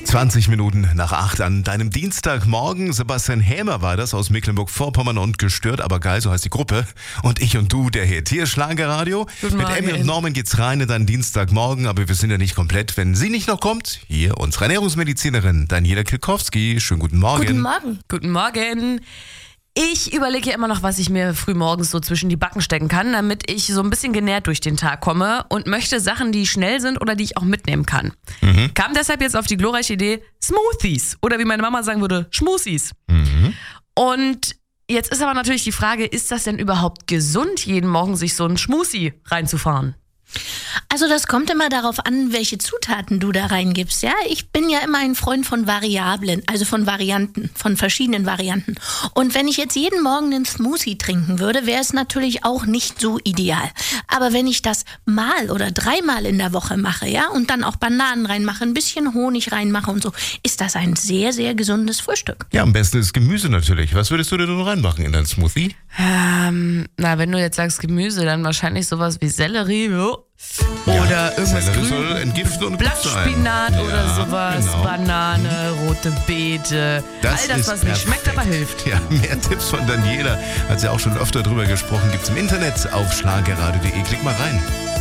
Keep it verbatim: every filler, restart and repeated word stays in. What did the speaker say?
zwanzig Minuten nach acht an deinem Dienstagmorgen. Sebastian Hämer war das aus Mecklenburg-Vorpommern und Gestört, aber geil, so heißt die Gruppe. Und ich und du, der Hit. Hier Schlagerradio. Guten Mit Morgen. Emmy und Norman geht's rein in deinen Dienstagmorgen, aber wir sind ja nicht komplett, wenn sie nicht noch kommt. Hier unsere Ernährungsmedizinerin Daniela Kilkowski. Schönen guten Morgen. Guten Morgen. Guten Morgen. Ich überlege ja immer noch, was ich mir früh morgens so zwischen die Backen stecken kann, damit ich so ein bisschen genährt durch den Tag komme und möchte Sachen, die schnell sind oder die ich auch mitnehmen kann. Mhm. Kam deshalb jetzt auf die glorreiche Idee, Smoothies oder wie meine Mama sagen würde, Schmusis. Mhm. Und jetzt ist aber natürlich die Frage, ist das denn überhaupt gesund, jeden Morgen sich so einen Schmusi reinzufahren? Also das kommt immer darauf an, welche Zutaten du da reingibst. Ja, ich bin ja immer ein Freund von Variablen, also von Varianten, von verschiedenen Varianten. Und wenn ich jetzt jeden Morgen einen Smoothie trinken würde, wäre es natürlich auch nicht so ideal. Aber wenn ich das mal oder dreimal in der Woche mache, ja, und dann auch Bananen reinmache, ein bisschen Honig reinmache und so, ist das ein sehr, sehr gesundes Frühstück. Ja, am besten ist Gemüse natürlich. Was würdest du denn nun reinmachen in deinen Smoothie? Ähm, na, wenn du jetzt sagst Gemüse, dann wahrscheinlich sowas wie Sellerie, ja. Oder Ja, irgendwas Sellerie soll Grün, entgiften und gut Blattspinat sein. oder Ja, sowas, genau. Banane, rote Beete, Das all das, ist was nicht schmeckt, perfekt. aber hilft. Ja, mehr Tipps von Daniela, hat sie auch schon öfter drüber gesprochen, gibt's im Internet auf schlagerradio punkt de. Klick mal rein.